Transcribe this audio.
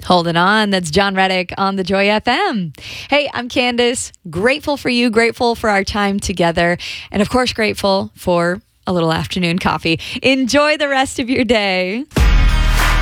Hold it on. That's John Reddick on the Joy FM. Hey, I'm Candace. Grateful for you, grateful for our time together, and of course, grateful for a little afternoon coffee. Enjoy the rest of your day.